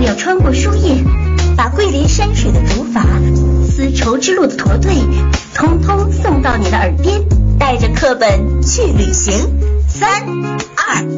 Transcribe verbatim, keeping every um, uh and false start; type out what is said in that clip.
要穿过书页，把桂林山水的竹筏、丝绸之路的驼队，通通送到你的耳边，带着课本去旅行。三二